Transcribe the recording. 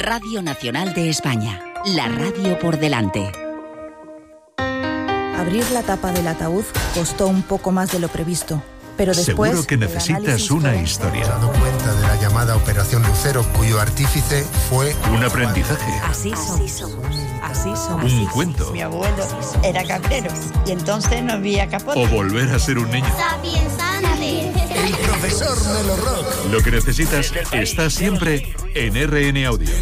Radio Nacional de España, la radio por delante. Abrir la tapa del ataúd costó un poco más de lo previsto, pero después... Seguro que necesitas una historia. Me he dado cuenta de la llamada Operación Lucero, cuyo artífice fue... Un aprendizaje. Así somos. Así somos. Un cuento. Mi abuelo era cabrero y entonces no había capote. O volver a ser un niño. El profesor Melo Rock. Lo que necesitas está siempre en RN Audio.